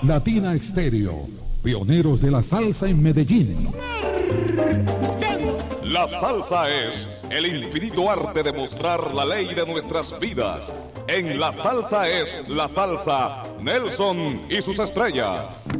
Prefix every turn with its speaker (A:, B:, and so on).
A: Latina Estéreo, pioneros de la salsa en Medellín.
B: La salsa es el infinito arte de mostrar la ley de nuestras vidas. En La Salsa es la salsa, Nelson y sus estrellas.